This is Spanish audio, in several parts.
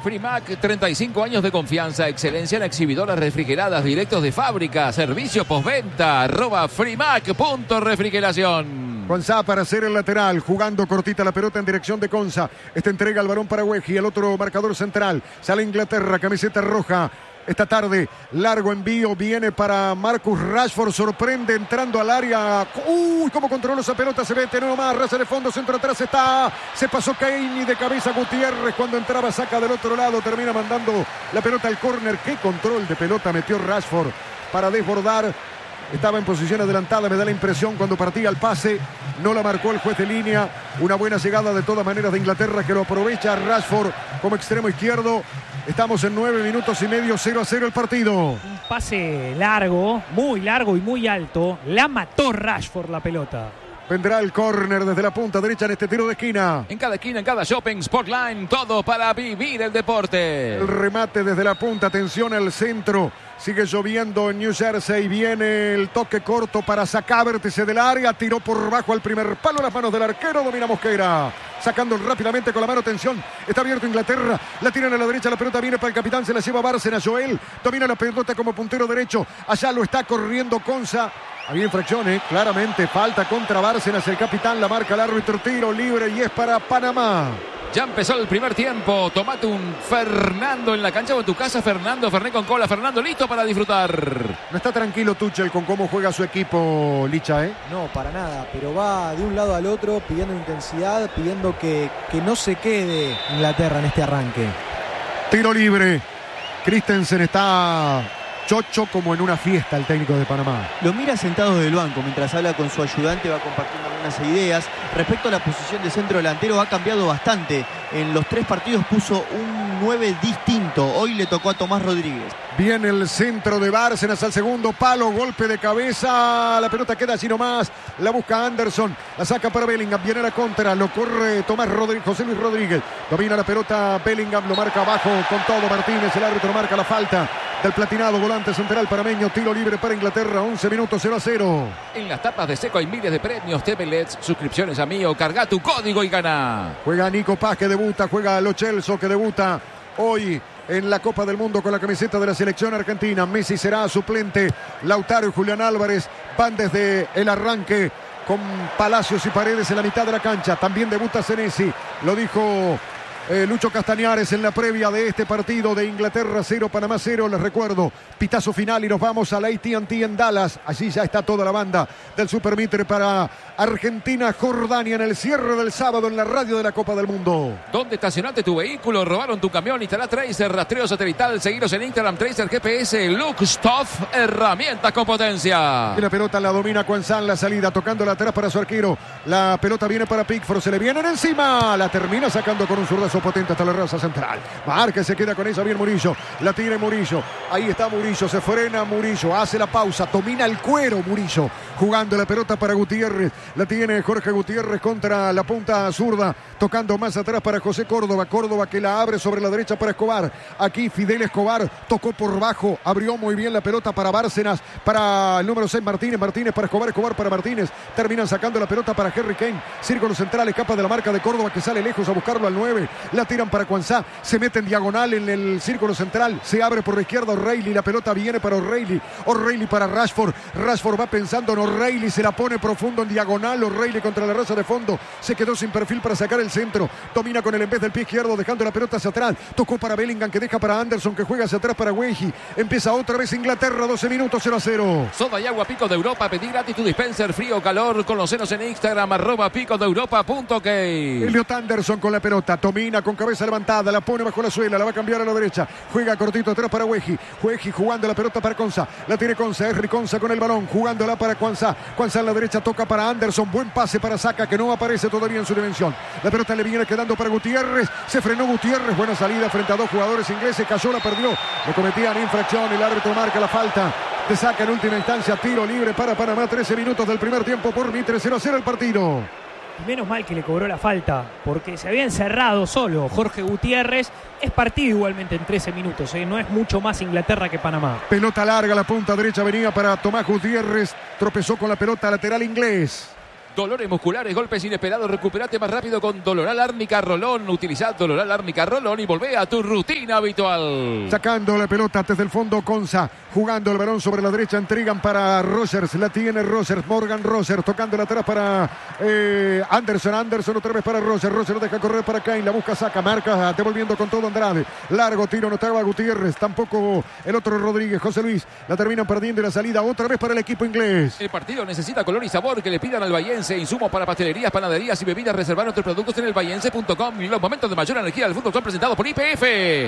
Frimac, 35 años de confianza, excelencia en exhibidoras refrigeradas directos de fábrica, servicio postventa, @frimac.refrigeración. Conza para hacer el lateral, jugando cortita la pelota en dirección de Conza. Esta entrega al balón para Weji, el otro marcador central. Sale Inglaterra, camiseta roja. Esta tarde, largo envío, viene para Marcus Rashford, sorprende entrando al área. ¡Uy! Cómo controló esa pelota, se mete nomás, raza de fondo, centro atrás está. Se pasó Kane y de cabeza Gutiérrez cuando entraba, saca del otro lado, termina mandando la pelota al córner. ¡Qué control de pelota metió Rashford para desbordar! Estaba en posición adelantada, me da la impresión cuando partía el pase. No la marcó el juez de línea. Una buena llegada de todas maneras de Inglaterra que lo aprovecha Rashford como extremo izquierdo. Estamos en 9 minutos y medio, 0-0 el partido. Un pase largo, muy largo y muy alto. La mató Rashford la pelota. Vendrá el córner desde la punta derecha en este tiro de esquina. En cada esquina, en cada shopping, Sportline, todo para vivir el deporte. El remate desde la punta, atención al centro. Sigue lloviendo en New Jersey. Viene el toque corto para sacar vértice del área. Tiró por bajo al primer palo. Las manos del arquero. Domina Mosquera. Sacando rápidamente con la mano. Atención. Está abierto Inglaterra. La tiran a la derecha. La pelota viene para el capitán. Se la lleva Bárcenas. Joel domina la pelota como puntero derecho. Allá lo está corriendo Conza. Había infracción, claramente. Falta contra Bárcenas. El capitán la marca el árbitro. Tiro libre y es para Panamá. Ya empezó el primer tiempo. Tomate un Fernando en la cancha o en tu casa. Fernando, Ferné con cola. Fernando listo para disfrutar. No está tranquilo Tuchel con cómo juega su equipo, Licha, ¿eh? No, para nada, pero va de un lado al otro pidiendo intensidad, pidiendo que no se quede Inglaterra en este arranque. Tiro libre. Christensen está chocho como en una fiesta, el técnico de Panamá. Lo mira sentado del banco mientras habla con su ayudante, va compartiendo algunas ideas. Respecto a la posición de centro delantero, ha cambiado bastante. En los 3 partidos puso un 9 distinto. Hoy le tocó a Tomás Rodríguez. Viene el centro de Bárcenas al segundo palo, golpe de cabeza, la pelota queda así nomás, la busca Anderson, la saca para Bellingham, viene la contra, lo corre Tomás Rodríguez, José Luis Rodríguez, domina la pelota Bellingham, lo marca abajo con todo Martínez, el árbitro marca la falta del platinado volante central panameño, tiro libre para Inglaterra, 11 minutos 0-0. En las tapas de Seco hay miles de premios, TVLEDs, suscripciones a Mío, carga tu código y gana. Juega Nico Paz que debuta, juega Lo Celso que debuta hoy en la Copa del Mundo con la camiseta de la selección argentina. Messi será suplente. Lautaro y Julián Álvarez van desde el arranque con Palacios y Paredes en la mitad de la cancha. También debuta Senesi. Lo dijo Lucho Castañares en la previa de este partido de Inglaterra 0, Panamá 0. Les recuerdo, pitazo final y nos vamos al AT&T en Dallas. Allí ya está toda la banda del Super Mitre para Argentina-Jordania en el cierre del sábado en la radio de la Copa del Mundo. ¿Dónde estacionaste tu vehículo? ¿Robaron tu camión? Instalá Tracer, rastreo satelital. Seguiros en Instagram, Tracer GPS, Look Stuff, herramientas con potencia. Y la pelota la domina Cuanzán, la salida, tocándola atrás para su arquero. La pelota viene para Pickford, se le vienen encima. La termina sacando con un zurdazo potente hasta la raza central. Márquez se queda con ella bien Murillo. La tira Murillo. Ahí está Murillo, se frena Murillo, hace la pausa, domina el cuero Murillo. Jugando la pelota para Gutiérrez. La tiene Jorge Gutiérrez contra la punta zurda. Tocando más atrás para José Córdoba. Córdoba que la abre sobre la derecha para Escobar. Aquí Fidel Escobar tocó por bajo. Abrió muy bien la pelota para Bárcenas. Para el número 6 Martínez. Martínez para Escobar. Escobar para Martínez. Terminan sacando la pelota para Harry Kane. Círculo central. Escapa de la marca de Córdoba que sale lejos a buscarlo al 9. La tiran para Cuanzá. Se mete en diagonal en el círculo central. Se abre por la izquierda O'Reilly. La pelota viene para O'Reilly. O'Reilly para Rashford. Rashford va pensando en O'Reilly. Se la pone profundo en diagonal. O'Reilly contra la raza de fondo. Se quedó sin perfil para sacar el centro. Domina con el en vez del pie izquierdo. Dejando la pelota hacia atrás. Tocó para Bellingham que deja para Anderson que juega hacia atrás para Weji. Empieza otra vez Inglaterra. 12 minutos 0-0. Soda y agua Pico de Europa. Pedí gratis tu dispenser frío o calor. Conocenos en Instagram @picodeuropa.ok. Elliot Anderson con la pelota. Domina con cabeza levantada. La pone bajo la suela. La va a cambiar a la derecha. Juega cortito atrás para Weji. Weji jugando la pelota para Conza. La tiene Conza. Henry Conza con el balón. Jugándola para Cuanzá. Cuanzá en la derecha toca para Anderson. Buen pase para Saka que no aparece todavía en su dimensión. La pelota le viene quedando para Gutiérrez. Se frenó Gutiérrez. Buena salida frente a dos jugadores ingleses. Cayó, la perdió. Le cometían infracción. El árbitro marca la falta. De Saka en última instancia. Tiro libre para Panamá. 13 minutos del primer tiempo por Mitre. 0-0 el partido. Menos mal que le cobró la falta, porque se había encerrado solo Jorge Gutiérrez. Es partido igualmente en 13 minutos, no es mucho más Inglaterra que Panamá. Pelota larga, la punta derecha venía para Tomás Gutiérrez. Tropezó con la pelota lateral inglés. Dolores musculares, golpes inesperados, recuperate más rápido con Doloral Árnica Rolón. Utilizad Doloral Árnica Rolón y volvé a tu rutina habitual. Sacando la pelota desde el fondo, Conza. Jugando el balón sobre la derecha, entregan para Rogers. La tiene Rogers, Morgan Rogers. Tocando atrás para Anderson. Anderson otra vez para Rogers. Rogers deja correr para Kane. La busca, saca, marca, devolviendo con todo Andrade. Largo tiro, no estaba Gutiérrez. Tampoco el otro Rodríguez. José Luis. La terminan perdiendo y la salida otra vez para el equipo inglés. El partido necesita color y sabor que le pidan al Bahiense. Insumos para pastelerías, panaderías y bebidas. Reservar nuestros productos en el bahiense.com. Los momentos de mayor energía del fútbol son presentados por YPF.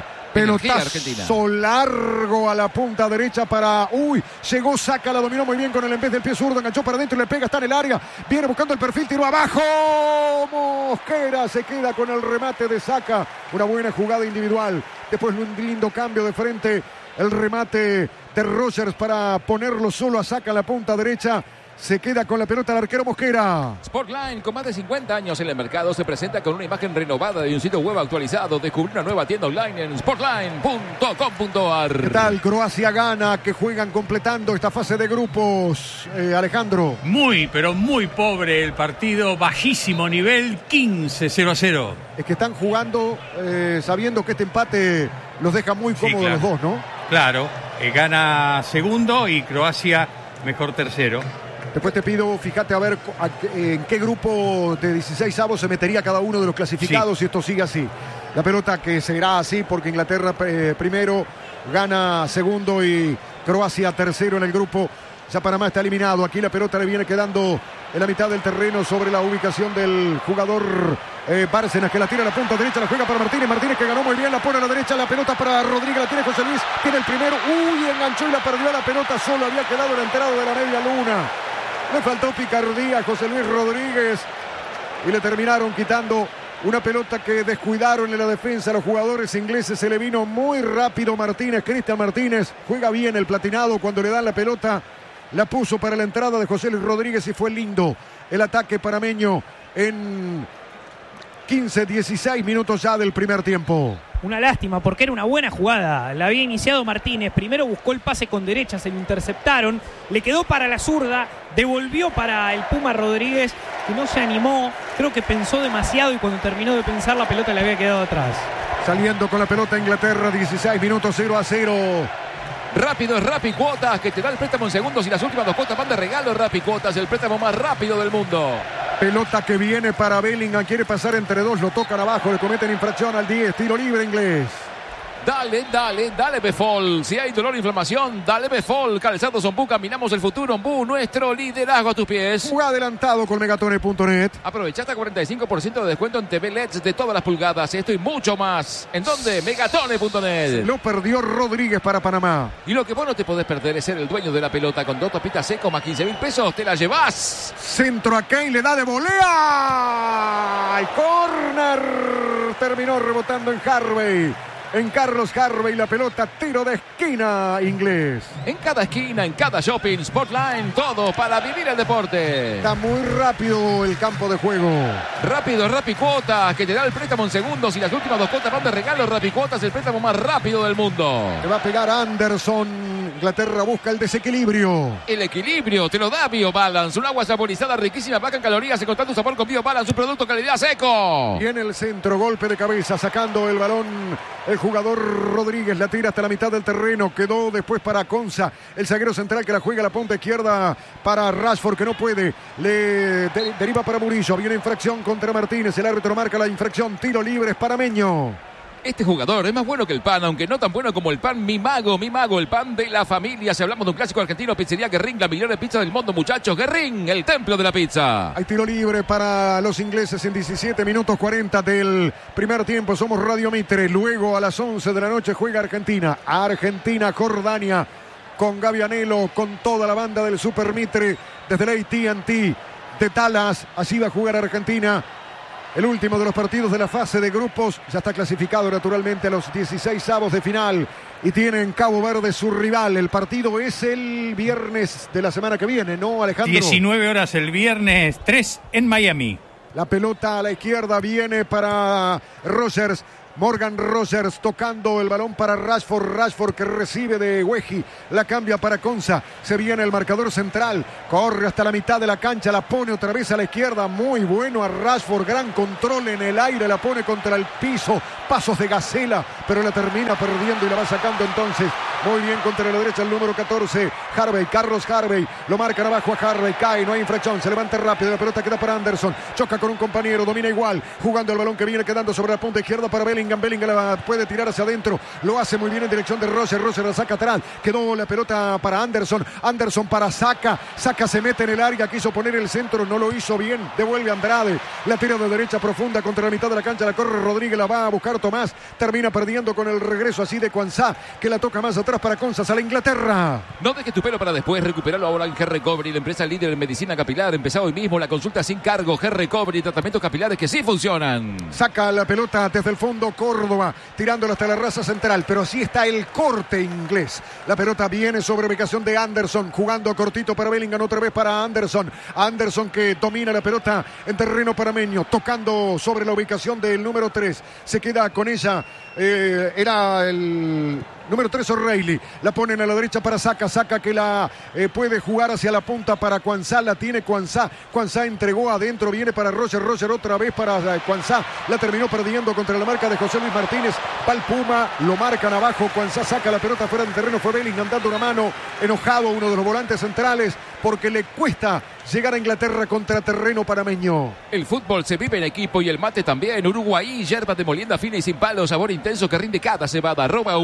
Pelotazo largo a la punta derecha para... llegó, saca, la dominó muy bien con el en vez del pie zurdo. Enganchó para adentro y le pega, está en el área. Viene buscando el perfil, tiró abajo. Mosquera se queda con el remate de Saca. Una buena jugada individual. Después un lindo cambio de frente. El remate de Rogers para ponerlo solo a Saca en la punta derecha. Se queda con la pelota el arquero Mosquera. Sportline, con más de 50 años en el mercado, se presenta con una imagen renovada de un sitio web actualizado. Descubrir una nueva tienda online en sportline.com.ar. ¿Qué tal? Croacia gana, que juegan completando esta fase de grupos. Alejandro. Muy, pero muy pobre el partido, bajísimo nivel, 15-0-0. Es que están jugando sabiendo que este empate los deja muy cómodos, claro, los dos, ¿no? Claro, gana segundo y Croacia mejor tercero. Después te pido, fíjate a ver en qué grupo de 16avos se metería cada uno de los clasificados, si esto sigue así. La pelota que será así porque Inglaterra primero, gana segundo y Croacia tercero en el grupo. Ya Panamá está eliminado. Aquí la pelota le viene quedando en la mitad del terreno sobre la ubicación del jugador Bárcenas, que la tira a la punta derecha, la juega para Martínez. Martínez, que ganó muy bien, la pone a la derecha, la pelota para Rodríguez, la tiene José Luis, tiene el primero. Enganchó y la perdió la pelota, solo había quedado el entrado de la media luna. Le faltó picardía a José Luis Rodríguez y le terminaron quitando una pelota que descuidaron en la defensa. Los jugadores ingleses, se le vino muy rápido Martínez. Cristian Martínez juega bien el platinado cuando le dan la pelota. La puso para la entrada de José Luis Rodríguez y fue lindo el ataque panameño en 15-16 minutos ya del primer tiempo. Una lástima porque era una buena jugada. La había iniciado Martínez. Primero buscó el pase con derecha, se lo interceptaron. Le quedó para la zurda. Devolvió para el Puma Rodríguez, que no se animó. Creo que pensó demasiado y cuando terminó de pensar la pelota le había quedado atrás. Saliendo con la pelota Inglaterra, 16 minutos, 0-0. Rápido es Rappi Cuotas, que te da el préstamo en segundos y las últimas 2 cuotas van de regalo. Rappi Cuotas, el préstamo más rápido del mundo. Pelota que viene para Bellingham, quiere pasar entre dos, lo tocan abajo, le cometen infracción al 10, tiro libre inglés. Dale Befol. Si hay dolor e inflamación, dale Befol. Calzados Ombú, caminamos el futuro. Ombú, nuestro liderazgo a tus pies. Juega adelantado con Megatone.net. Aprovecha hasta 45% de descuento en TV LEDs de todas las pulgadas. Esto y mucho más. ¿En dónde? Megatone.net. Lo perdió Rodríguez para Panamá. Y lo que vos no te podés perder es ser el dueño de la pelota. Con 2 topitas secos más 15.000 pesos, te la llevás. Centro a Kane, le da de volea. ¡Ay, córner! Terminó rebotando en Harvey. En Carlos Harvey, la pelota, tiro de esquina inglés. En cada esquina, en cada shopping, Sportline, todo para vivir el deporte. Está muy rápido el campo de juego. Rápido, Rappi Cuotas, que te da el préstamo en segundos y las últimas 2 cuotas van de regalo. Rappi Cuotas, el préstamo más rápido del mundo. Le va a pegar Anderson. Inglaterra busca el desequilibrio. El equilibrio te lo da BioBalance, un agua saborizada riquísima, baja en calorías, encontrando sabor con BioBalance, un producto calidad seco. Y en el centro, golpe de cabeza, sacando el balón el jugador Rodríguez, la tira hasta la mitad del terreno, quedó después para Conza, el zaguero central que la juega a la punta izquierda para Rashford, que no puede, le deriva para Murillo, viene infracción contra Martínez, el árbitro marca la infracción, tiro libre, es panameño. Este jugador es más bueno que el pan, aunque no tan bueno como el pan Mi Mago, el pan de la familia. Si hablamos de un clásico argentino, Pizzería Guerrín, la mejor pizza del mundo, muchachos. Guerrín, el templo de la pizza. Hay tiro libre para los ingleses en 17 minutos 40 del primer tiempo. Somos Radio Mitre. Luego a las 11 de la noche juega Argentina. Jordania, con Gavianelo, con toda la banda del Super Mitre, desde la AT&T de Dallas. Así va a jugar Argentina. El último de los partidos de la fase de grupos. Ya está clasificado naturalmente a los 16avos de final. Y tiene en Cabo Verde su rival. El partido es el viernes de la semana que viene, ¿no, Alejandro? 19 horas el viernes, 3 en Miami. La pelota a la izquierda viene para Rogers. Morgan Rogers tocando el balón para Rashford. Rashford que recibe de Weji. La cambia para Konsa. Se viene el marcador central. Corre hasta la mitad de la cancha. La pone otra vez a la izquierda. Muy bueno a Rashford. Gran control en el aire. La pone contra el piso. Pasos de gacela. Pero la termina perdiendo y la va sacando entonces. Muy bien contra la derecha el número 14. Harvey. Carlos Harvey. Lo marcan abajo a Harvey. Cae. No hay infracción. Se levanta rápido. La pelota queda para Anderson. Choca con un compañero. Domina igual. Jugando el balón que viene quedando sobre la punta izquierda para Bellingham. Bellingham la puede tirar hacia adentro. Lo hace muy bien en dirección de Rogers. Rogers la saca atrás. Quedó la pelota para Anderson. Anderson para Saka. Saka se mete en el área. Quiso poner el centro. No lo hizo bien. Devuelve Andrade. La tira de derecha profunda contra la mitad de la cancha. La corre Rodríguez. La va a buscar Tomás. Termina perdiendo con el regreso así de Quansah, que la toca más atrás para Konsa. Sale Inglaterra. No dejes tu pelo para después. Recuperarlo ahora en G-Recovery, la empresa líder en medicina capilar. Empezá hoy mismo la consulta sin cargo. G-Recovery, tratamientos capilares que sí funcionan. Saca la pelota desde el fondo Córdoba, tirándola hasta la raza central, pero así está el corte inglés. La pelota viene sobre ubicación de Anderson, jugando cortito para Bellingham, otra vez para Anderson. Anderson que domina la pelota en terreno panameño, tocando sobre la ubicación del número 3. Se queda con ella, era el número 3 O'Reilly. La ponen a la derecha para Saka. Saka que la puede jugar hacia la punta para Quansah. La tiene Quansah. Quansah entregó adentro. Viene para Roger. Roger otra vez para Quansah. La terminó perdiendo contra la marca de José Luis Martínez. Pal Puma. Lo marcan abajo. Quansah saca la pelota fuera del terreno. Fue Bellingham dando una mano. Enojado uno de los volantes centrales porque le cuesta llegar a Inglaterra contra terreno panameño. El fútbol se vive en equipo y el mate también. Uruguay, yerba de molienda fina y sin palo, sabor intenso que rinde cada cebada.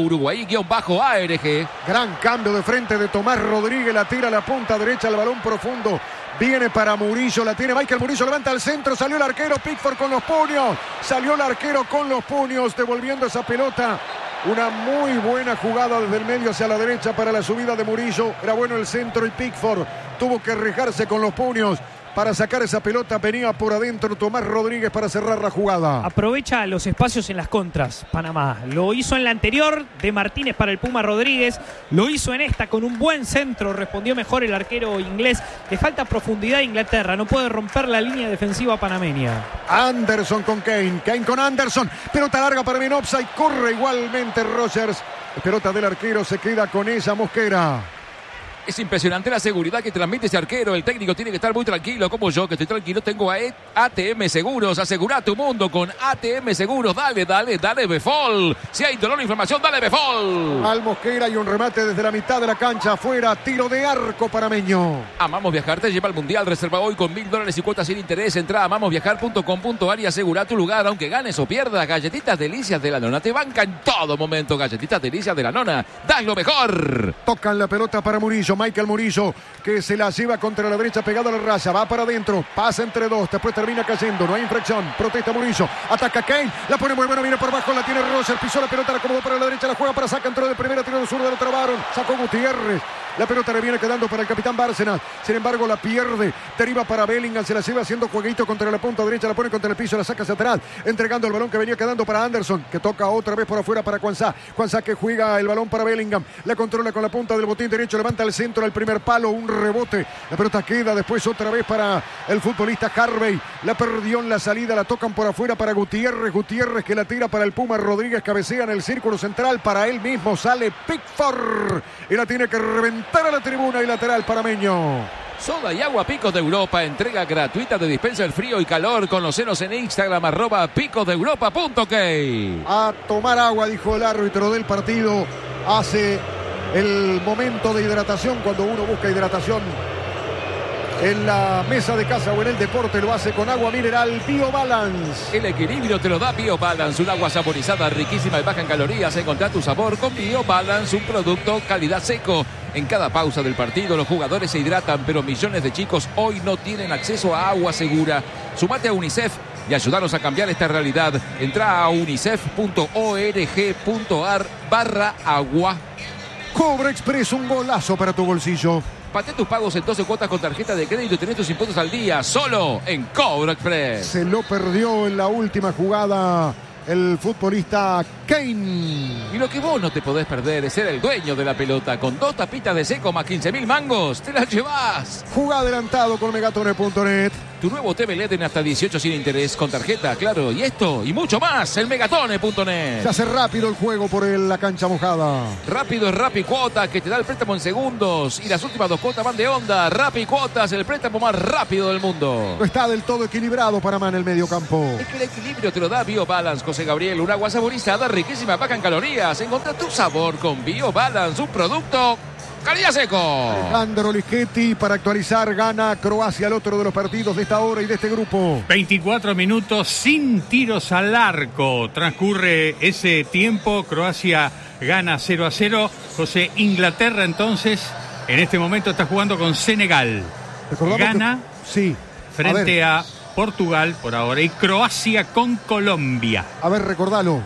@Uruguay_ARG. Gran cambio de frente de Tomás Rodríguez. La tira a la punta derecha, el balón profundo. Viene para Murillo, la tiene Michael Murillo, levanta al centro, salió el arquero Pickford con los puños. Salió el arquero con los puños, devolviendo esa pelota. Una muy buena jugada desde el medio hacia la derecha para la subida de Murillo. Era bueno el centro y Pickford tuvo que arriesgarse con los puños para sacar esa pelota. Venía por adentro Tomás Rodríguez para cerrar la jugada. Aprovecha los espacios en las contras, Panamá. Lo hizo en la anterior de Martínez para el Puma Rodríguez. Lo hizo en esta con un buen centro. Respondió mejor el arquero inglés. Le falta profundidad a Inglaterra. No puede romper la línea defensiva panameña. Anderson con Kane. Kane con Anderson. Pelota larga para Minopsa y corre igualmente Rogers. Pelota del arquero, se queda con ella Mosquera. Es impresionante la seguridad que transmite ese arquero. El técnico tiene que estar muy tranquilo, como yo, que estoy tranquilo. Tengo a ATM Seguros. Asegura tu mundo con ATM Seguros. Dale, Befol. Si hay dolor o inflamación, dale Befol. Al Mosquera y un remate desde la mitad de la cancha afuera. Tiro de arco panameño. Amamos Viajar te lleva al Mundial. Reserva hoy con $1.000 y cuotas sin interés. Entra a amamosviajar.com.ar y asegura tu lugar, aunque ganes o pierdas. Galletitas Delicias de la Nona. Te banca en todo momento. Galletitas Delicias de la Nona. Das lo mejor. Tocan la pelota para Murillo. Michael Murillo que se la lleva contra la derecha pegado a la raya, va para adentro, pasa entre dos, después termina cayendo, no hay infracción, protesta Murillo, ataca Kane, la pone muy buena, viene por abajo, la tiene Roger, pisó la pelota, la acomodó para la derecha, la juega para Saka, entró de primera, tiró de zurda, lo trabaron, sacó Gutiérrez. La pelota le viene quedando para el capitán Bárcenas. Sin embargo, la pierde. Deriva para Bellingham. Se la lleva haciendo jueguito contra la punta derecha. La pone contra el piso. La saca hacia atrás. Entregando el balón que venía quedando para Anderson. Que toca otra vez por afuera para Quansah. Quansah que juega el balón para Bellingham. La controla con la punta del botín derecho. Levanta al centro al primer palo. Un rebote. La pelota queda después otra vez para el futbolista Harvey. La perdió en la salida. La tocan por afuera para Gutiérrez. Gutiérrez que la tira para el Puma Rodríguez. Cabecea en el círculo central. Para él mismo sale Pickford. Y la tiene que reventar a la tribuna y lateral panameño. Soda y agua Picos de Europa, entrega gratuita de dispenser frío y calor. Conócenos en Instagram @picosdeeuropa.ok. A tomar agua, dijo el árbitro del partido. Hace el momento de hidratación cuando uno busca hidratación en la mesa de casa o en el deporte, lo hace con agua mineral BioBalance. El equilibrio te lo da BioBalance, un agua saborizada, riquísima y baja en calorías. Encontrá tu sabor con BioBalance, un producto calidad seco. En cada pausa del partido los jugadores se hidratan, pero millones de chicos hoy no tienen acceso a agua segura. Sumate a UNICEF y ayúdanos a cambiar esta realidad. Entrá a unicef.org.ar/agua. Cobra Express, un golazo para tu bolsillo. Patea tus pagos en 12 cuotas con tarjeta de crédito y tenés tus impuestos al día, solo en Cobra Express. Se lo perdió en la última jugada el futbolista Kane. Y lo que vos no te podés perder es ser el dueño de la pelota. Con 2 tapitas de seco más 15.000 mangos, te las llevás. Jugá adelantado con Megatone.net. tu nuevo TV LED en hasta 18 sin interés con tarjeta, claro. Y esto y mucho más en megatone.net. Se hace rápido el juego por la cancha mojada. Rápido es Rappi Cuota, que te da el préstamo en segundos. Y las últimas 2 cuotas van de onda. Rappi Cuotas, el préstamo más rápido del mundo. No está del todo equilibrado Panamá en el medio campo. Es que el equilibrio te lo da BioBalance, José Gabriel. Un agua saborizada, riquísima, baja en calorías. Encontrá tu sabor con BioBalance, un producto calidad seco. Alejandro Ligeti para actualizar. Gana Croacia al otro de los partidos de esta hora y de este grupo. 24 minutos sin tiros al arco. Transcurre ese tiempo. Croacia gana 0-0. José, Inglaterra entonces en este momento está jugando con Senegal. Gana sí. Frente a Portugal por ahora. Y Croacia con Colombia. A ver, recordalo.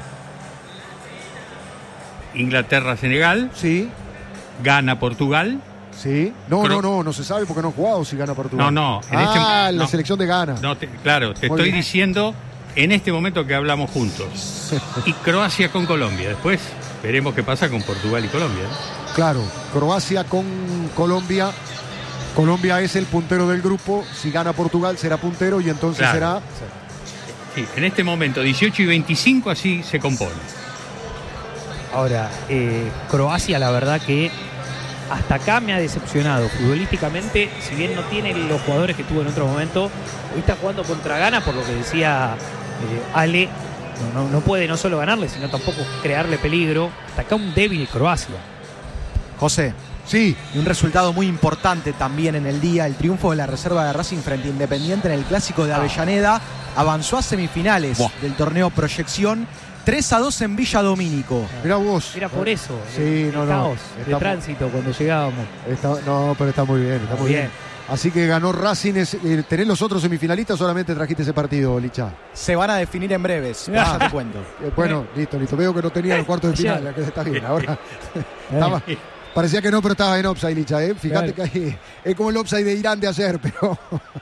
Inglaterra-Senegal. Sí. Gana Portugal. Sí. No se sabe porque no ha jugado si gana Portugal. No. La selección de Ghana. Claro, te estoy diciendo en este momento que hablamos juntos. Y Croacia con Colombia. Después veremos qué pasa con Portugal y Colombia, ¿no? Claro, Croacia con Colombia. Colombia es el puntero del grupo. Si gana Portugal será puntero y entonces será... Sí, en este momento 18 y 25 así se compone. Ahora, Croacia la verdad que hasta acá me ha decepcionado futbolísticamente, si bien no tiene los jugadores que tuvo en otro momento. Hoy está jugando contra Ghana, por lo que decía Ale, no puede no solo ganarle, sino tampoco crearle peligro. Hasta acá un débil Croacia. José. Sí. Y un resultado muy importante también en el día, el triunfo de la reserva de Racing frente a Independiente en el Clásico de Avellaneda. Avanzó a semifinales del torneo Proyección. 3-2 en Villa Domínico. Mirá vos. Era por eso. Sí, caos de tránsito cuando llegábamos. Pero está muy bien, está muy bien. Así que ganó Racing. ¿Tenés los otros semifinalistas o solamente trajiste ese partido, Licha? Se van a definir en breves, ya te cuento. Bueno, listo. Veo que no tenía los cuartos de final. Está bien, ahora. Parecía que no, pero estaba en offside, Licha. Fíjate que ahí es como el offside de Irán de ayer, pero...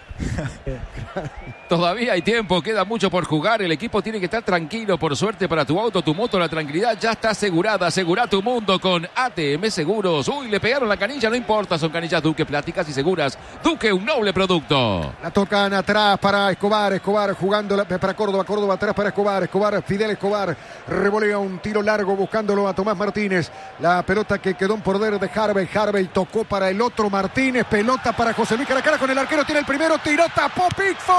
Todavía hay tiempo, queda mucho por jugar. El equipo tiene que estar tranquilo. Por suerte para tu auto, tu moto, la tranquilidad ya está asegurada. Asegura tu mundo con ATM Seguros. Uy, le pegaron la canilla, no importa. Son canillas Duque, plásticas y seguras. Duque, un noble producto. La tocan atrás para Escobar jugando para Córdoba atrás para Escobar, Fidel Escobar. Revolea un tiro largo buscándolo a Tomás Martínez. La pelota que quedó en poder de Harvey tocó para el otro Martínez. Pelota para José Luis cara a cara con el arquero. Tiene el primero, tiró, tapó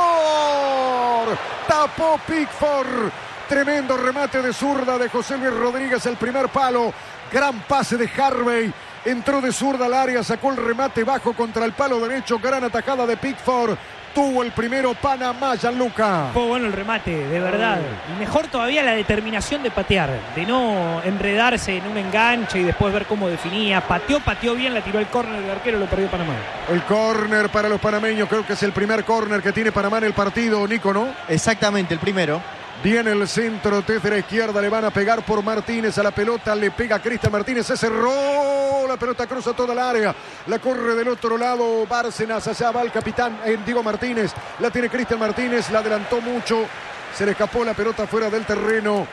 Pickford. Tremendo remate de zurda de José Luis Rodríguez, el primer palo. Gran pase de Harvey. Entró de zurda al área, sacó el remate bajo contra el palo derecho. Gran atajada de Pickford. Tuvo el primero Panamá, Gianluca. Fue bueno el remate, de verdad. Y mejor todavía la determinación de patear, de no enredarse en un enganche y después ver cómo definía. Pateó bien, la tiró el córner del arquero, lo perdió Panamá. El córner para los panameños, creo que es el primer córner que tiene Panamá en el partido, Nico, ¿no? Exactamente, el primero. Viene el centro desde la izquierda, le van a pegar por Martínez a la pelota, le pega Cristian Martínez, se cerró, la pelota cruza toda el área, la corre del otro lado Bárcenas, allá va el capitán Diego Martínez, la tiene Cristian Martínez, la adelantó mucho, se le escapó la pelota fuera del terreno.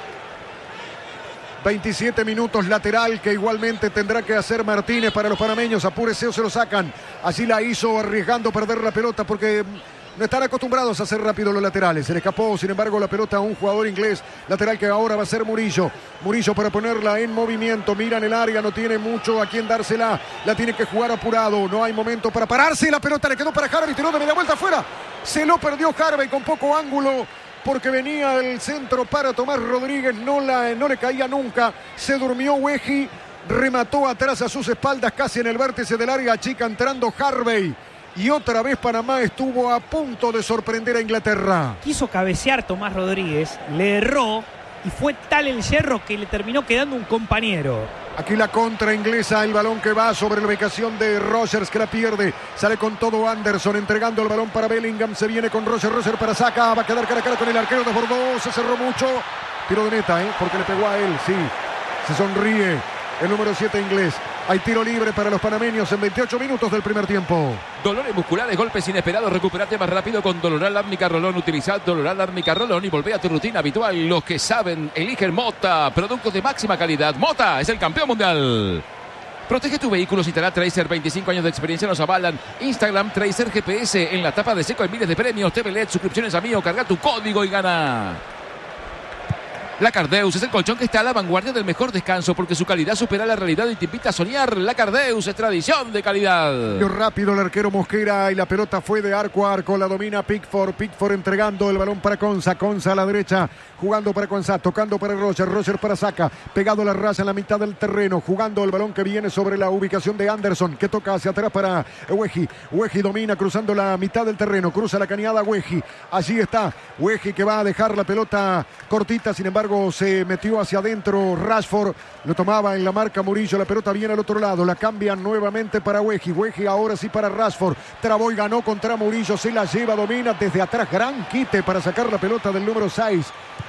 27 minutos lateral que igualmente tendrá que hacer Martínez para los panameños, apúrese o se lo sacan, así la hizo arriesgando perder la pelota porque... no están acostumbrados a hacer rápido los laterales. Se le escapó, sin embargo, la pelota a un jugador inglés. Lateral que ahora va a ser Murillo. Murillo para ponerla en movimiento. Mira en el área, no tiene mucho a quien dársela. La tiene que jugar apurado. No hay momento para pararse. Y la pelota le quedó para Harvey. Tiró de media vuelta afuera. Se lo perdió Harvey con poco ángulo. Porque venía el centro para Tomás Rodríguez. No le caía nunca. Se durmió Weji. Remató atrás a sus espaldas, casi en el vértice del área chica, entrando Harvey. Y otra vez Panamá estuvo a punto de sorprender a Inglaterra. Quiso cabecear Tomás Rodríguez, le erró y fue tal el yerro que le terminó quedando un compañero. Aquí la contra inglesa, el balón que va sobre la ubicación de Rogers, que la pierde. Sale con todo Anderson, entregando el balón para Bellingham. Se viene con Roger para Saka. Va a quedar cara a cara con el arquero, desbordó, se cerró mucho. Tiro de meta, porque le pegó a él, sí. Se sonríe el número 7 inglés. Hay tiro libre para los panameños en 28 minutos del primer tiempo. Dolores musculares, golpes inesperados, recuperate más rápido con Doloral Árnica Rolón. Utilizad Doloral Árnica Rolón y volvé a tu rutina habitual. Los que saben, eligen Mota, productos de máxima calidad. Mota es el campeón mundial. Protege tu vehículo si Instalá Tracer, 25 años de experiencia nos avalan. Instagram Tracer GPS, en la tapa de seco hay miles de premios. TV LED, suscripciones a Mío, carga tu código y gana. La Cardeus es el colchón que está a la vanguardia del mejor descanso porque su calidad supera la realidad y te invita a soñar. La Cardeus es tradición de calidad. Rápido el arquero Mosquera y la pelota fue de arco a arco. La domina Pickford. Pickford entregando el balón para Konsa. Konsa a la derecha, jugando para Konsa, tocando para Roger. Roger para Saka, pegado a la raza en la mitad del terreno, jugando el balón que viene sobre la ubicación de Anderson, que toca hacia atrás para Wehi. Wehi domina cruzando la mitad del terreno, cruza la cañada Wehi. Allí está Wehi que va a dejar la pelota cortita, sin embargo se metió hacia adentro Rashford, lo tomaba en la marca Murillo, la pelota viene al otro lado, la cambian nuevamente para Wehi. Wehi ahora sí para Rashford, trabó y ganó contra Murillo, se la lleva, domina desde atrás, gran quite para sacar la pelota del número 6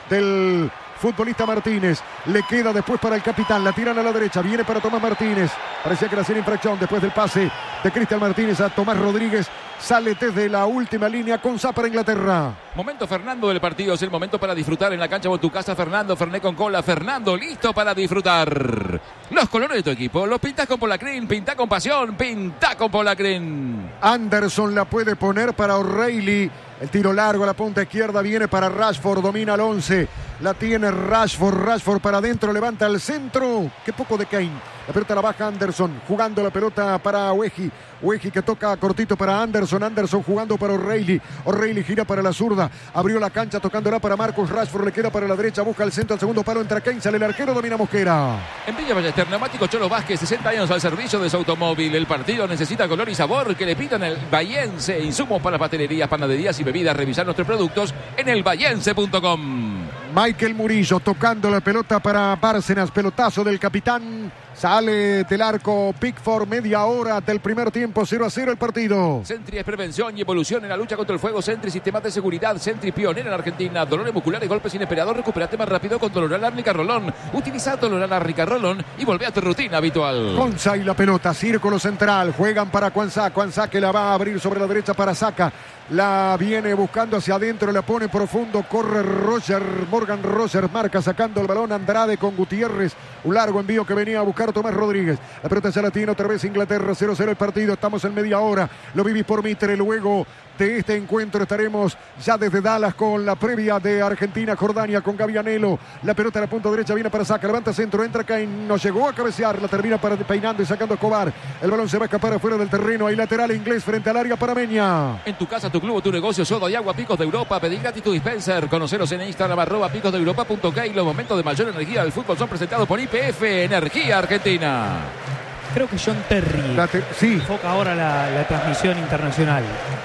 del futbolista Martínez. Le queda después para el capitán, la tiran a la derecha, viene para Tomás Martínez, parecía que era sin infracción después del pase de Cristian Martínez a Tomás Rodríguez. Sale desde la última línea Konsa para Inglaterra. Momento Fernando del partido, es el momento para disfrutar en la cancha o en tu casa. Fernando, Fernet con cola, Fernando listo para disfrutar. Los colores de tu equipo los pintas con Polacrin, pinta con pasión, pinta con Polacrin. Anderson la puede poner para O'Reilly. El tiro largo a la punta izquierda viene para Rashford, domina al 11. La tiene Rashford, Rashford para adentro, levanta al centro. Qué poco de Kane. La pelota la baja Anderson, jugando la pelota para Wehi. Wehi que toca cortito para Anderson. Anderson jugando para O'Reilly. O'Reilly gira para la zurda. Abrió la cancha tocándola para Marcus Rashford. Le queda para la derecha, busca el centro, al segundo palo, entra Kane, sale el arquero, domina Mosquera. En Villa Ballester, Neumático Cholo Vázquez, 60 años al servicio de su automóvil. El partido necesita color y sabor que le pidan el Bahiense. Insumos para pastelerías, panaderías y bebidas. Revisar nuestros productos en elbahiense.com. Michael Murillo tocando la pelota para Bárcenas, pelotazo del capitán. Sale del arco Pickford, media hora del primer tiempo, 0-0 el partido. Sentry es prevención y evolución en la lucha contra el fuego. Sentry, sistemas de seguridad. Sentry, pionera en Argentina. Dolores musculares, golpes inesperados. Recupérate más rápido con Doloral Árnica Rolón. Utiliza Doloral Árnica Rolón y volvé a tu rutina habitual. Konsa y la pelota, círculo central. Juegan para Kwanza. Kwanza que la va a abrir sobre la derecha para Saka. La viene buscando hacia adentro, la pone profundo, corre Roger, Morgan Roger, marca sacando el balón Andrade con Gutiérrez, un largo envío que venía a buscar Tomás Rodríguez, la pelota ya la tiene otra vez Inglaterra, 0-0 el partido, estamos en media hora, lo vivís por Mitre, luego de este encuentro estaremos ya desde Dallas con la previa de Argentina-Jordania con Gavianelo, la pelota a la punta derecha viene para Saka, levanta centro, entra Kane, no llegó a cabecear, la termina para peinando y sacando a Escobar, el balón se va a escapar afuera del terreno, hay lateral inglés frente al área panameña. En tu casa, tu club o tu negocio, soda y agua Picos de Europa, pedí gratis tu dispenser, conoceros en Instagram @picosdeeuropa.k y los momentos de mayor energía del fútbol son presentados por YPF Energía Argentina. Creo que John Terry sí. enfoca ahora la transmisión internacional.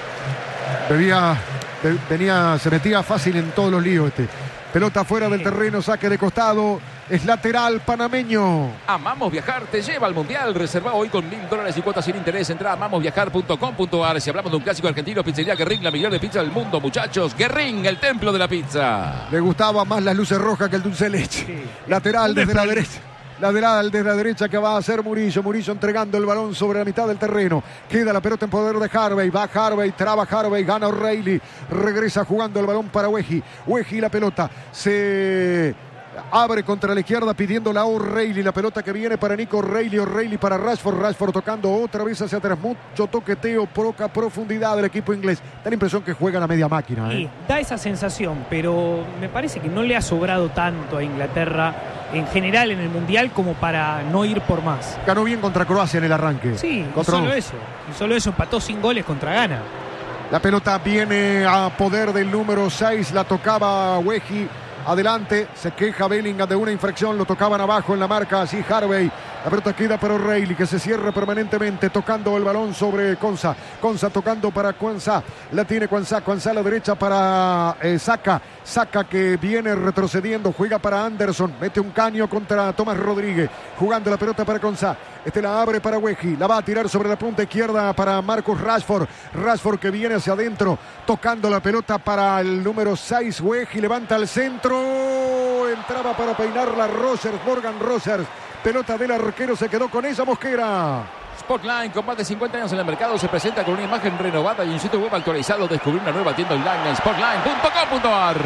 Se metía fácil en todos los líos este. Pelota fuera del terreno, saque de costado. Es lateral panameño. Amamos Viajar te lleva al Mundial. Reserva hoy con $1,000 y cuotas sin interés. Entra a amamosviajar.com.ar. Si hablamos de un clásico argentino, Pizzería Guerrín, la mejor de pizza del mundo, muchachos. Guerrín, el templo de la pizza. Le gustaba más las luces rojas que el dulce de leche. Sí. Lateral desde la derecha. Lateral desde la derecha que va a hacer Murillo. Murillo entregando el balón sobre la mitad del terreno. Queda la pelota en poder de Harvey. Va Harvey, traba Harvey, gana O'Reilly. Regresa jugando el balón para Wehi. Wehi la pelota. Se abre contra la izquierda pidiéndola a O'Reilly. La pelota que viene para Nico O'Reilly. O'Reilly para Rashford. Rashford tocando otra vez hacia atrás. Mucho toqueteo, poca profundidad del equipo inglés. Da la impresión que juega la media máquina. Sí, da esa sensación, pero me parece que no le ha sobrado tanto a Inglaterra en general en el Mundial como para no ir por más. Ganó bien contra Croacia en el arranque. Sí, y solo eso empató sin goles contra Ghana. La pelota viene a poder del número 6, la tocaba Wehi. Adelante, se queja Bellingham de una infracción, lo tocaban abajo en la marca, así Harvey. La pelota queda para O'Reilly, que se cierra permanentemente, tocando el balón sobre Konsa. Konsa tocando para Kwanza, la tiene Kwanza a la derecha para Saka. Saka que viene retrocediendo, juega para Anderson, mete un caño contra Tomás Rodríguez, jugando la pelota para Kwanza. La abre para Wehi, la va a tirar sobre la punta izquierda para Marcus Rashford. Rashford que viene hacia adentro, tocando la pelota para el número 6, Wehi, levanta al centro. Entraba para peinarla Rogers, Morgan Rogers. Pelota del arquero, se quedó con ella Mosquera. Spotline, con más de 50 años en el mercado, se presenta con una imagen renovada y un sitio web actualizado. Descubrí una nueva tienda online en spotline.com.ar.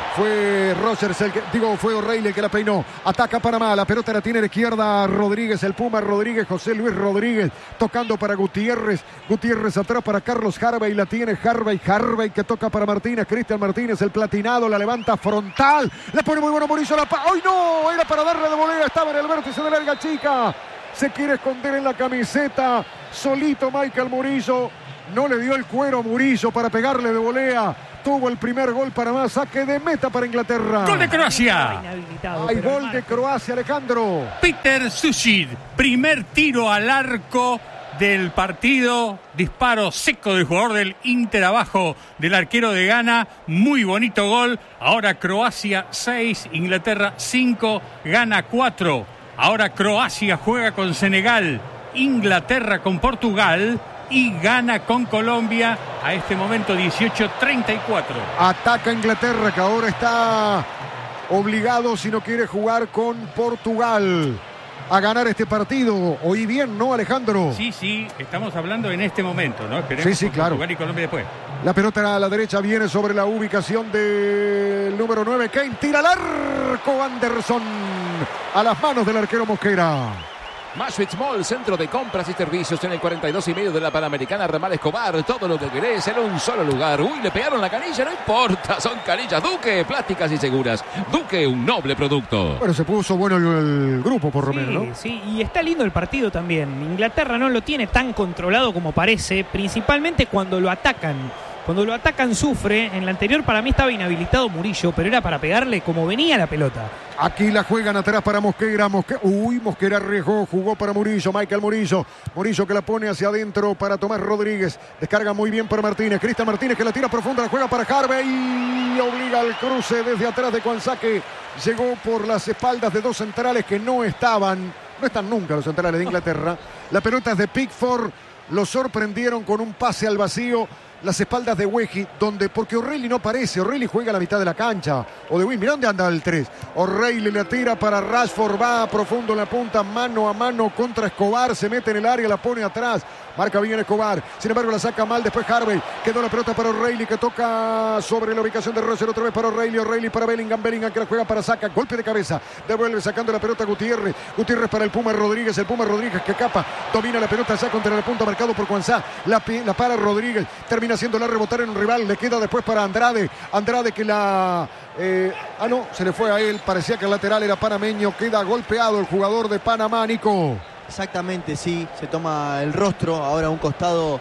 Fue Rogers fue O'Reilly el que la peinó. Ataca Panamá, la pelota la tiene a la izquierda Rodríguez, el Puma Rodríguez, José Luis Rodríguez, tocando para Gutiérrez. Gutiérrez atrás para Carlos Harvey, la tiene Harvey que toca para Martínez, Cristian Martínez, el platinado, la levanta frontal, le pone muy bueno Murillo, ¡ay no! Era para darle de volea, estaba en el vértice de larga chica. Se quiere esconder en la camiseta. Solito Michael Murillo. No le dio el cuero a Murillo para pegarle de volea. Tuvo el primer gol para más. Saque de meta para Inglaterra. ¡Gol de Croacia! Hay gol de Croacia, Alejandro. Peter Sušić, primer tiro al arco del partido. Disparo seco del jugador del Inter abajo del arquero de Ghana. Muy bonito gol. Ahora Croacia 6, Inglaterra 5, Ghana 4. Ahora Croacia juega con Senegal, Inglaterra con Portugal y Ghana con Colombia. A este momento 18-34. Ataca Inglaterra, que ahora está obligado, si no quiere jugar con Portugal, a ganar este partido. Oí bien, ¿no, Alejandro? Sí, estamos hablando en este momento, ¿no? Esperemos sí, claro. Portugal y Colombia después. La pelota a la derecha viene sobre la ubicación del número 9. Kane tira al arco. Anderson a las manos del arquero Mosquera. Maswitz Mall, centro de compras y servicios en el 42,5 de la Panamericana Ramal Escobar. Todo lo que querés en un solo lugar. Uy, le pegaron la canilla, no importa, son canillas Duque, plásticas y seguras. Duque, un noble producto. Bueno, se puso bueno el grupo por lo menos, ¿no? Sí, y está lindo el partido también. Inglaterra no lo tiene tan controlado como parece, principalmente cuando lo atacan. Cuando lo atacan sufre. En la anterior para mí estaba inhabilitado Murillo, pero era para pegarle como venía la pelota. Aquí la juegan atrás para Mosquera. Mosquera arriesgó, jugó para Murillo, Michael Murillo. Murillo que la pone hacia adentro para Tomás Rodríguez. Descarga muy bien para Martínez. Cristian Martínez que la tira profunda, la juega para Harvey y obliga al cruce desde atrás de Kwanzaa. Llegó por las espaldas de dos centrales que no están nunca los centrales de Inglaterra. La pelota es de Pickford. Lo sorprendieron con un pase al vacío. Las espaldas de Wehi, porque O'Reilly no aparece. O'Reilly juega a la mitad de la cancha. O de Win, mira dónde anda el 3. O'Reilly le tira para Rashford, va profundo en la punta, mano a mano contra Escobar. Se mete en el área, la pone atrás. Marca bien Escobar. Sin embargo, la saca mal después Harvey. Quedó la pelota para O'Reilly que toca sobre la ubicación de Roser. Otra vez para O'Reilly. O'Reilly para Bellingham. Bellingham que la juega para Saka. Golpe de cabeza. Devuelve sacando la pelota Gutiérrez. Gutiérrez para el Puma Rodríguez. El Puma Rodríguez que capa. Domina la pelota ya contra la punta marcado por Kwanzaa. La para Rodríguez. Termina haciéndola rebotar en un rival. Le queda después para Andrade. Andrade que la... se le fue a él. Parecía que el lateral era panameño. Queda golpeado el jugador de Panamá, Nico. Exactamente, sí, se toma el rostro, ahora a un costado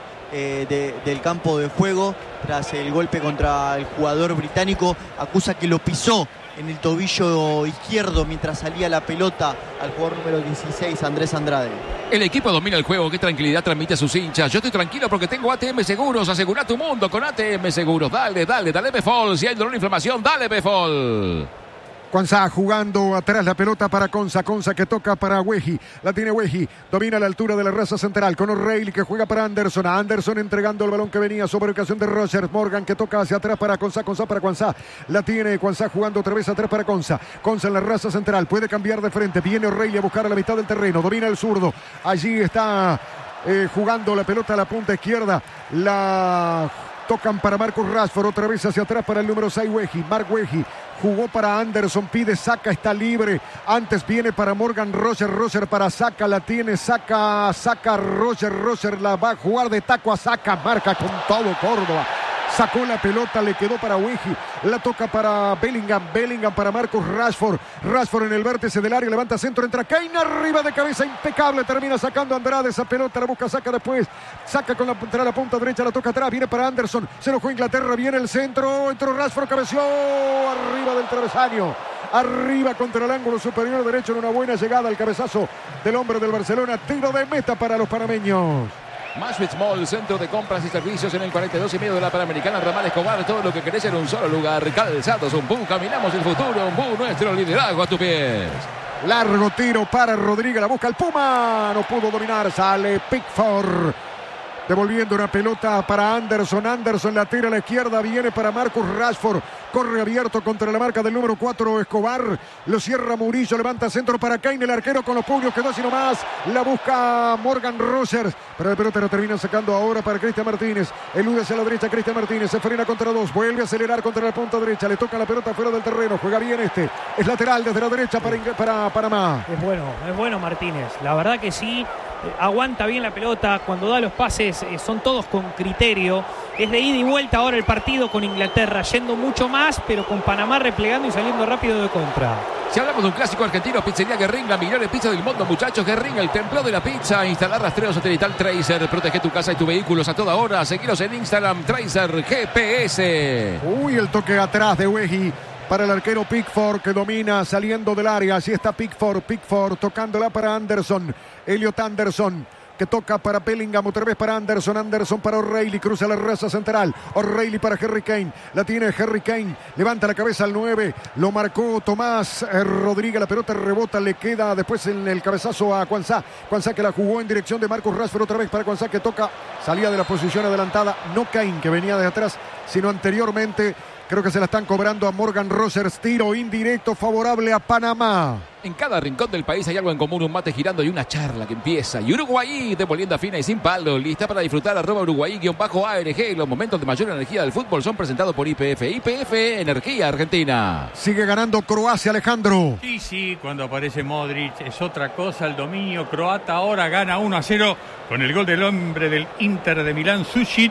del campo de juego, tras el golpe contra el jugador británico. Acusa que lo pisó en el tobillo izquierdo mientras salía la pelota al jugador número 16, Andrés Andrade. El equipo domina el juego, qué tranquilidad transmite a sus hinchas. Yo estoy tranquilo porque tengo ATM Seguros. Asegura tu mundo con ATM Seguros. Dale Befol. Si hay dolor o inflamación, dale Befol. Kwanzaa jugando atrás la pelota para Konsa que toca para Wehi, la tiene Wehi, domina a la altura de la raza central con O'Reilly que juega para Anderson, Anderson entregando el balón que venía sobre ocasión de Rogers, Morgan que toca hacia atrás para Konsa para Kwanzaa, la tiene Kwanzaa jugando otra vez atrás para Konsa en la raza central, puede cambiar de frente, viene O'Reilly a buscar a la mitad del terreno, domina el zurdo, allí está jugando la pelota a la punta izquierda, la tocan para Marcus Rashford, otra vez hacia atrás para el número 6 Wehi, Mark Wehi. Jugó para Anderson, pide Saka, está libre. Antes viene para Morgan, Roger para Saka, la tiene Saka, Roger la va a jugar de taco a Saka, marca con todo Córdoba. Sacó la pelota, le quedó para Wehi, la toca para Bellingham para Marcus Rashford en el vértice del área, levanta centro, entra Kane arriba de cabeza, impecable, termina sacando Andrade esa pelota, la busca Saka después, Saka contra la punta derecha, la toca atrás, viene para Anderson, se enojó Inglaterra, viene el centro, entró Rashford, cabeció arriba del travesaño, arriba contra el ángulo superior derecho en una buena llegada al cabezazo del hombre del Barcelona, tiro de meta para los panameños. Maswitz Mall, centro de compras y servicios en el 42,5 de la Panamericana Ramal Escobar. Todo lo que querés en un solo lugar. Calzados Umbú, caminamos el futuro. Umbú, nuestro liderazgo a tus pies. Largo tiro para Rodríguez, la busca el Puma. No pudo dominar, sale Pickford. Devolviendo una pelota para Anderson. Anderson la tira a la izquierda. Viene para Marcus Rashford. Corre abierto contra la marca del número 4 Escobar. Lo cierra Murillo. Levanta centro para Kane. El arquero con los puños. Quedó así nomás. La busca Morgan Rogers. Pero la pelota la termina sacando ahora para Cristian Martínez. Elude hacia la derecha Cristian Martínez. Se frena contra dos. Vuelve a acelerar contra la punta derecha. Le toca la pelota fuera del terreno. Juega bien este. Es lateral desde la derecha para Panamá. Es bueno Martínez. La verdad que sí. Aguanta bien la pelota, cuando da los pases son todos con criterio. Es de ida y vuelta ahora el partido con Inglaterra, yendo mucho más, pero con Panamá replegando y saliendo rápido de contra. Si hablamos de un clásico argentino, Pizzería Guerrín, la mejor pizza del mundo, muchachos. Guerrín, el templo de la pizza. Instalar rastreo satelital Tracer. Protege tu casa y tus vehículos a toda hora. Seguiros en Instagram, Tracer GPS. Uy, el toque atrás de Wehi para el arquero Pickford, que domina saliendo del área. Así está Pickford tocándola para Anderson. Elliot Anderson, que toca para Bellingham, otra vez para Anderson. Anderson para O'Reilly, cruza la raza central. O'Reilly para Harry Kane, la tiene Harry Kane, levanta la cabeza al 9, lo marcó Tomás Rodríguez, la pelota rebota, le queda después en el cabezazo a Quansah. Quansah que la jugó en dirección de Marcus Rashford, otra vez para Quansah, que toca, salía de la posición adelantada, no Kane, que venía de atrás, sino anteriormente. Creo que se la están cobrando a Morgan Rogers. Tiro indirecto favorable a Panamá. En cada rincón del país hay algo en común, un mate girando y una charla que empieza. Y Uruguay, devolviendo a fina y sin palo, lista para disfrutar. @Uruguay_ARG. Los momentos de mayor energía del fútbol son presentados por YPF. YPF, Energía Argentina. Sigue ganando Croacia, Alejandro. Sí, cuando aparece Modric es otra cosa. El dominio croata ahora gana 1-0 con el gol del hombre del Inter de Milán, Sušić.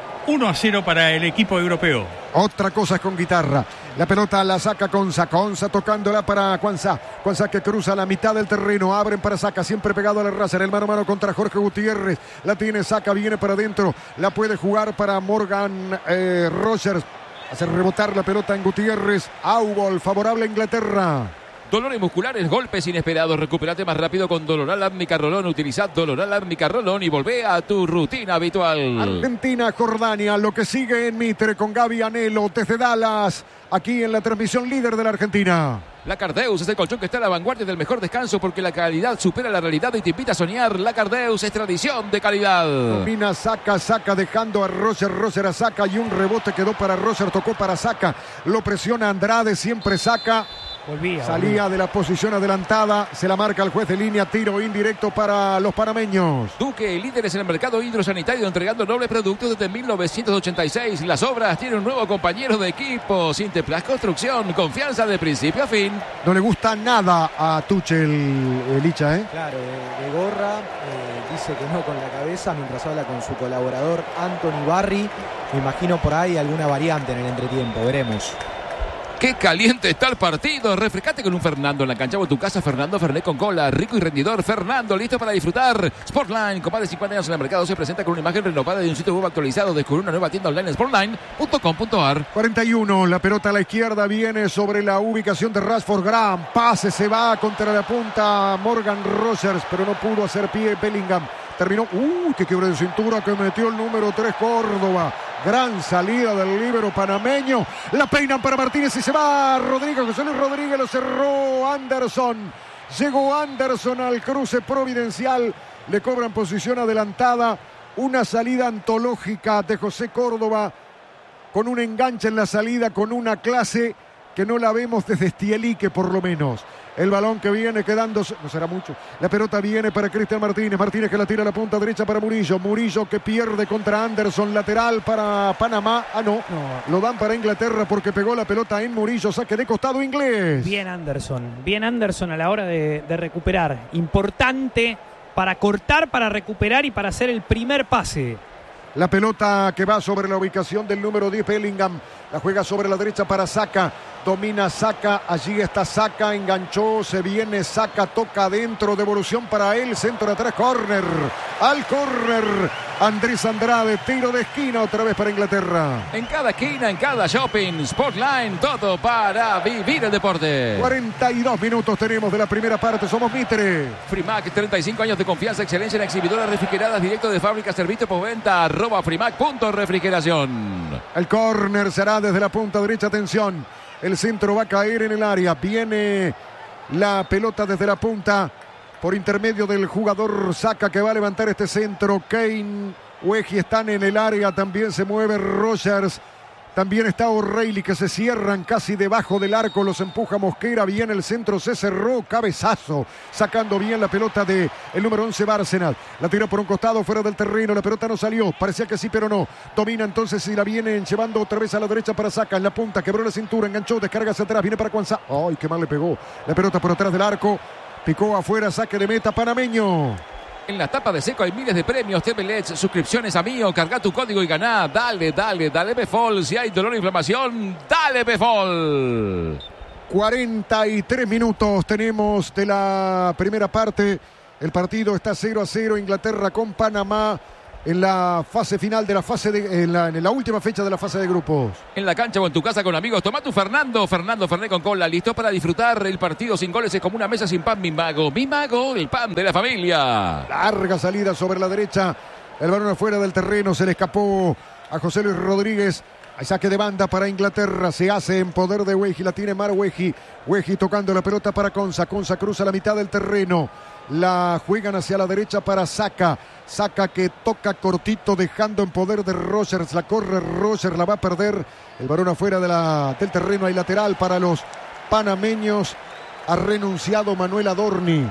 1-0 para el equipo europeo. Otra cosa es con guitarra. La pelota la saca Konsa tocándola para Quansah. Quansah que cruza la mitad del terreno. Abren para Saka, siempre pegado a la raza. En el mano a mano contra Jorge Gutiérrez. La tiene Saka, viene para adentro. La puede jugar para Morgan Rogers. Hace rebotar la pelota en Gutiérrez. Aubol, favorable a Inglaterra. Dolores musculares, golpes inesperados. Recupérate más rápido con Doloral Árnica Rolón. Utiliza Doloral Árnica Rolón y volvé a tu rutina habitual. Argentina, Jordania, lo que sigue en Mitre con Gaby Anelo desde Dallas. Aquí en la transmisión líder de la Argentina. La Cardeus es el colchón que está a la vanguardia del mejor descanso porque la calidad supera la realidad y te invita a soñar. La Cardeus es tradición de calidad. Domina Saka dejando a Roger a Saka y un rebote quedó para Roger, tocó para Saka. Lo presiona Andrade, siempre Saka. Salía de la posición adelantada, se la marca el juez de línea, tiro indirecto para los panameños. Duque, líderes en el mercado hidrosanitario, entregando nobles productos desde 1986. Las obras tienen un nuevo compañero de equipo. Sinteplas Construcción, confianza de principio a fin. No le gusta nada a Tuchel, Licha, ¿eh? Claro, de gorra, dice que no con la cabeza mientras habla con su colaborador Anthony Barry. Me imagino por ahí alguna variante en el entretiempo, veremos. ¡Qué caliente está el partido! Refrescate con un Fernando en la cancha o en tu casa. Fernando Fernet con cola, rico y rendidor. Fernando, listo para disfrutar. Sportline, con más de 50 años en el mercado, se presenta con una imagen renovada de un sitio web actualizado. Descubre una nueva tienda online, sportline.com.ar. 41, la pelota a la izquierda viene sobre la ubicación de Rashford. Gran pase, se va contra la punta Morgan Rogers, pero no pudo hacer pie Bellingham. Terminó, qué quiebre de cintura que metió el número 3 Córdoba. Gran salida del líbero panameño. La peinan para Martínez y se va Rodríguez. José Luis Rodríguez lo cerró Anderson. Llegó Anderson al cruce providencial. Le cobran posición adelantada. Una salida antológica de José Córdoba. Con un enganche en la salida, con una clase que no la vemos desde Stielique por lo menos. El balón que viene quedándose, no será mucho. La pelota viene para Cristian Martínez. Martínez que la tira a la punta derecha para Murillo. Murillo que pierde contra Anderson. Lateral para Panamá. No. Lo dan para Inglaterra porque pegó la pelota en Murillo. Saque de costado inglés. Bien Anderson a la hora de recuperar. Importante para cortar, para recuperar y para hacer el primer pase. La pelota que va sobre la ubicación del número 10 Bellingham. La juega sobre la derecha para Saka. Domina Saka. Allí está Saka. Enganchó. Se viene Saka. Toca adentro. Devolución para él. Centro de atrás. Córner. Al córner. Andrés Andrade. Tiro de esquina otra vez para Inglaterra. En cada esquina, en cada shopping. Sportline. Todo para vivir el deporte. 42 minutos tenemos de la primera parte. Somos Mitre. Frimac. 35 años de confianza. Excelencia en exhibidoras refrigeradas. Directo de fábrica. Servicio postventa. @frimac.refrigeración. El córner será desde la punta derecha. Atención. El centro va a caer en el área. Viene la pelota desde la punta por intermedio del jugador Saka que va a levantar este centro. Kane Weji están en el área, también se mueve Rogers. También está O'Reilly, que se cierran casi debajo del arco, los empuja Mosquera, bien el centro, se cerró, cabezazo, sacando bien la pelota del número 11 Bárcenas, la tira por un costado, fuera del terreno, la pelota no salió, parecía que sí, pero no, domina entonces y la vienen llevando otra vez a la derecha para Saka, en la punta, quebró la cintura, enganchó, descarga hacia atrás, viene para Cuanzá, ¡ay, qué mal le pegó! La pelota por atrás del arco, picó afuera, saque de meta panameño. En la tapa de Seco hay miles de premios. TVLED, suscripciones a Mío. Carga tu código y ganá. Dale Befol. Si hay dolor o inflamación, dale Befol. 43 minutos tenemos de la primera parte. El partido está 0-0. Inglaterra con Panamá en la fase final de la fase en la última fecha de la fase de grupos. En la cancha o en tu casa con amigos, toma tu Fernando Fernet con cola, listo para disfrutar el partido sin goles. Es como una mesa sin pan, Mi Mago, el pan de la familia. Larga salida sobre la derecha, el balón afuera del terreno, se le escapó a José Luis Rodríguez. Hay saque de banda para Inglaterra, se hace en poder de Weji, la tiene Mar Weji tocando la pelota para Konsa cruza la mitad del terreno, la juegan hacia la derecha para Saka que toca cortito dejando en poder de Rogers, la corre Rogers, la va a perder, el balón afuera del terreno, hay lateral para los panameños, ha renunciado Manuel Adorni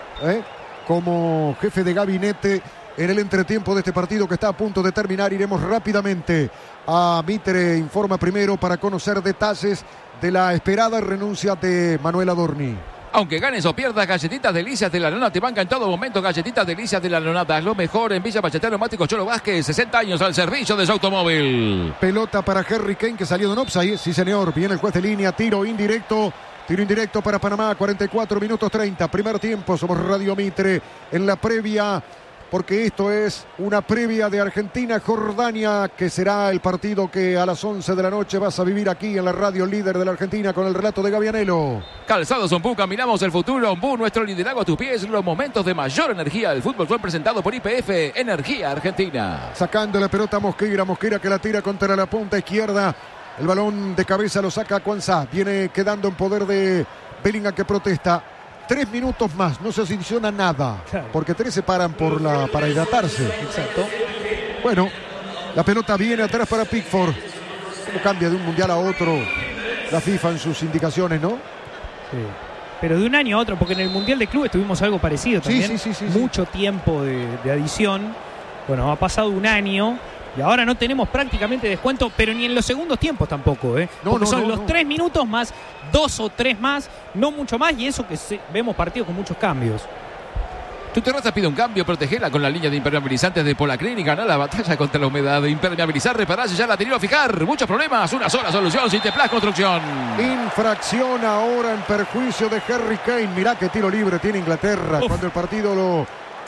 como jefe de gabinete en el entretiempo de este partido que está a punto de terminar. Iremos rápidamente a Mitre, informa primero para conocer detalles de la esperada renuncia de Manuel Adorni. Aunque ganes o pierdas, Galletitas Delicias de la Nona te banca en todo momento. Galletitas Delicias de la Nonata es lo mejor en Villa Ballester Neumático Cholo Vázquez, 60 años al servicio de su automóvil. Pelota para Harry Kane, que salió de un offside. Sí, señor, viene el juez de línea, tiro indirecto para Panamá, 44 minutos 30, primer tiempo. Somos Radio Mitre en la previa, porque esto es una previa de Argentina-Jordania, que será el partido que a las 11 de la noche vas a vivir aquí en la radio líder de la Argentina con el relato de Gavianelo. Calzados Ombú, caminamos el futuro. Ombú, nuestro liderazgo a tus pies. Los momentos de mayor energía del fútbol fue presentado por YPF Energía Argentina. Sacando la pelota Mosquera que la tira contra la punta izquierda. El balón de cabeza lo saca Cuanzá. Viene quedando en poder de Bellingham, que protesta. 3 minutos más, no se adiciona nada, claro, porque 3 se paran para hidratarse. Exacto. Bueno, la pelota viene atrás para Pickford. ¿Cómo cambia de un mundial a otro la FIFA en sus indicaciones, no? Sí. Pero de un año a otro, porque en el Mundial de Clubes tuvimos algo parecido también. Sí. Mucho tiempo de adición. Bueno, ha pasado un año. Y ahora no tenemos prácticamente descuento, pero ni en los segundos tiempos tampoco, porque son los 3 minutos más 2 o 3 más, no mucho más, y eso que vemos partidos con muchos cambios. Tu terraza pide un cambio, protegela con la línea de impermeabilizantes de Polaclin y gana la batalla contra la humedad. Impermeabilizar, reparar, ya la tenía a fijar. Muchos problemas, una sola solución, Citeplas Construcción. Infracción ahora en perjuicio de Harry Kane. Mirá qué tiro libre tiene Inglaterra. Cuando el partido lo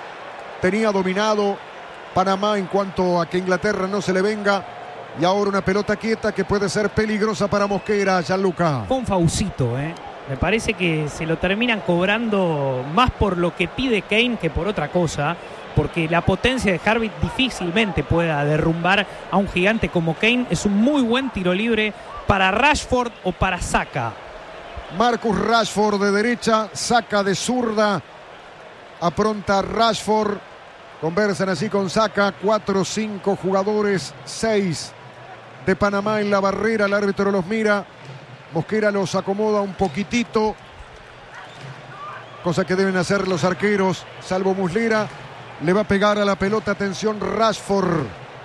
tenía dominado Panamá en cuanto a que Inglaterra no se le venga. Y ahora una pelota quieta que puede ser peligrosa para Mosquera, Gianluca. Fue un faucito, Me parece que se lo terminan cobrando más por lo que pide Kane que por otra cosa, porque la potencia de Harvey difícilmente pueda derrumbar a un gigante como Kane. Es un muy buen tiro libre para Rashford o para Saka. Marcus Rashford de derecha, Saka de zurda. Apronta Rashford. Conversan así con Saka. 4-5 jugadores, 6 de Panamá en la barrera. El árbitro los mira. Mosquera los acomoda un poquitito, cosa que deben hacer los arqueros, salvo Muslera. Le va a pegar a la pelota, atención Rashford.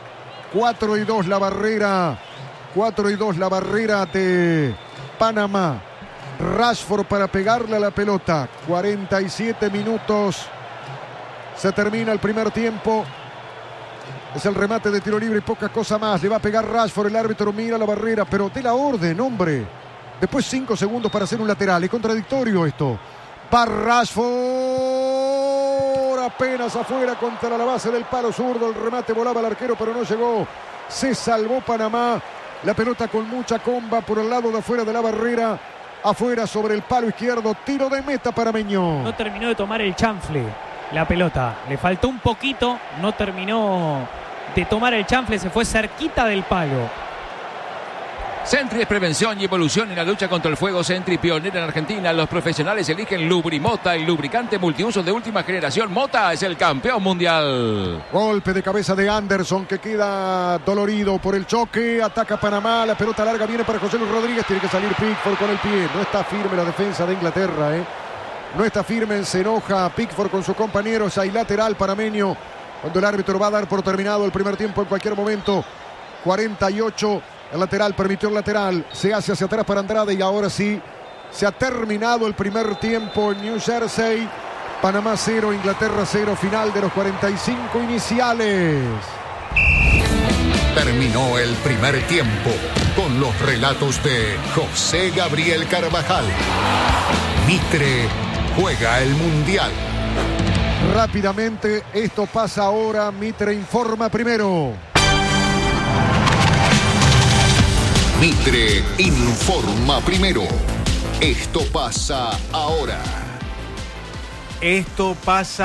4-2 la barrera. 4-2 la barrera de Panamá. Rashford para pegarle a la pelota. 47 minutos. Se termina el primer tiempo. Es el remate de tiro libre y poca cosa más. Le va a pegar Rashford. El árbitro mira la barrera, pero de la orden, hombre. Después 5 segundos para hacer un lateral. Es contradictorio esto. Va Rashford. Apenas afuera contra la base del palo zurdo. El remate volaba al arquero, pero no llegó. Se salvó Panamá. La pelota con mucha comba por el lado de afuera de la barrera. Afuera sobre el palo izquierdo. Tiro de meta panameño. No terminó de tomar el chanfle la pelota. Le faltó un poquito. No terminó de tomar el chanfle. Se fue cerquita del palo. Sentry es prevención y evolución en la lucha contra el fuego. Sentry, pionera en Argentina. Los profesionales eligen Lubrimota, el lubricante multiuso de última generación. Mota es el campeón mundial. Golpe de cabeza de Anderson, que queda dolorido por el choque. Ataca Panamá, la pelota larga viene para José Luis Rodríguez. Tiene que salir Pickford con el pie. No está firme la defensa de Inglaterra, No está firme, se enoja Pickford con sus compañeros. Hay lateral panameño cuando el árbitro va a dar por terminado el primer tiempo en cualquier momento. 48. El lateral permitió el lateral. Se hace hacia atrás para Andrade y ahora sí se ha terminado el primer tiempo en New Jersey. Panamá 0, Inglaterra 0. Final de los 45 iniciales. Terminó el primer tiempo con los relatos de José Gabriel Carvajal. Mitre juega el Mundial. Rápidamente, esto pasa ahora. Mitre informa primero. Mitre informa primero. Esto pasa ahora. Esto pasa